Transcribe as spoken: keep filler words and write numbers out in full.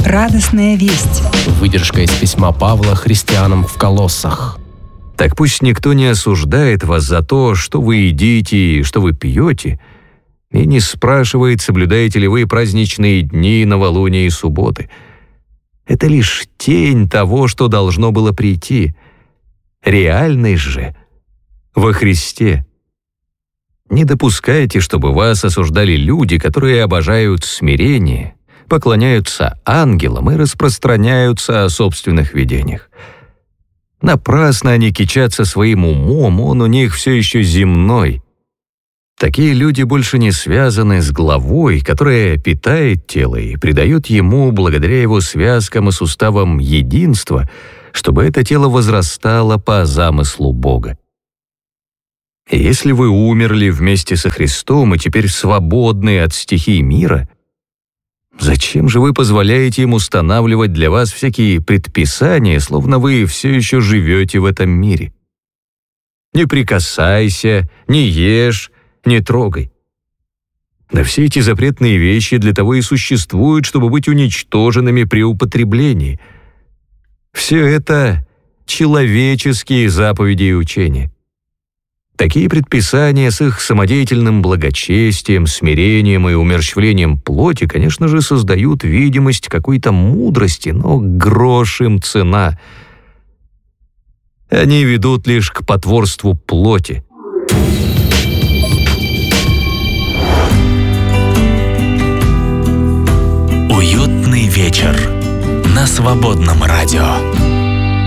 Радостная весть. Выдержка из письма Павла христианам в Колоссах. Так пусть никто не осуждает вас за то, что вы едите и что вы пьете, и не спрашивает, соблюдаете ли вы праздничные дни, новолуния и субботы. Это лишь тень того, что должно было прийти. Реальность же во Христе. Не допускайте, чтобы вас осуждали люди, которые обожают смирение, поклоняются ангелам и распространяются о собственных видениях. Напрасно они кичатся своим умом, он у них все еще земной. Такие люди больше не связаны с главой, которая питает тело и придает ему, благодаря его связкам и суставам, единство, чтобы это тело возрастало по замыслу Бога. И если вы умерли вместе со Христом и теперь свободны от стихий мира, зачем же вы позволяете им устанавливать для вас всякие предписания, словно вы все еще живете в этом мире? Не прикасайся, не ешь, не трогай. Да все эти запретные вещи для того и существуют, чтобы быть уничтоженными при употреблении. Все это человеческие заповеди и учения. Такие предписания с их самодеятельным благочестием, смирением и умерщвлением плоти, конечно же, создают видимость какой-то мудрости, но грош им цена. Они ведут лишь к потворству плоти. Уютный вечер на Свободном радио.